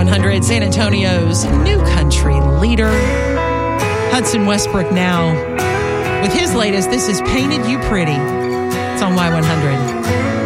Y100, San Antonio's new country leader, Hudson Westbrook now. With his latest, this is Painted You Pretty. It's on Y100.